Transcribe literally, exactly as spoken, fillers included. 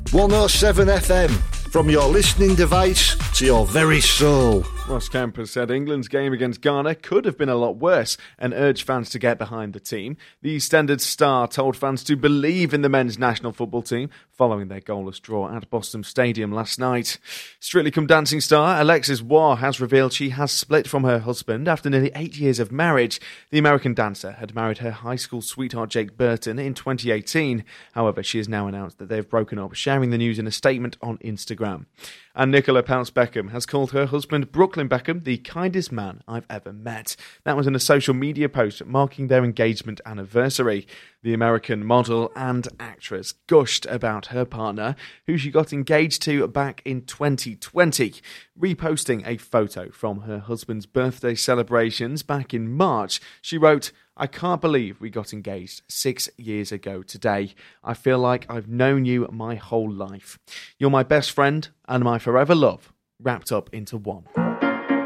one oh seven F M, from your listening device to your very soul. Ross Kemp has said England's game against Ghana could have been a lot worse and urged fans to get behind the team. The EastEnders star told fans to believe in the men's national football team following their goalless draw at Boston Stadium last night. Strictly Come Dancing star Alexis Waugh has revealed she has split from her husband after nearly eight years of marriage. The American dancer had married her high school sweetheart Jake Burton in twenty eighteen. However, she has now announced that they've broken up, sharing the news in a statement on Instagram. And Nicola Pounce Beckham has called her husband Brooklyn Beckham the kindest man I've ever met. That was in a social media post marking their engagement anniversary. The American model and actress gushed about her partner, who she got engaged to back in twenty twenty, reposting a photo from her husband's birthday celebrations back in March. She wrote, "I can't believe we got engaged six years ago today. I feel like I've known you my whole life. You're my best friend and my forever love, wrapped up into one."